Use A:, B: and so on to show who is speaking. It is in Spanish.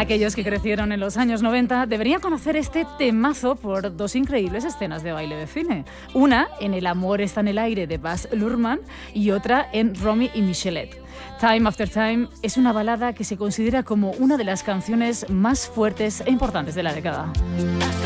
A: Aquellos que crecieron en los años 90 deberían conocer este temazo por dos increíbles escenas de baile de cine. Una en El amor está en el aire de Baz Luhrmann y otra en Romy y Michelet. Time After Time es una balada que se considera como una de las canciones más fuertes e importantes de la década.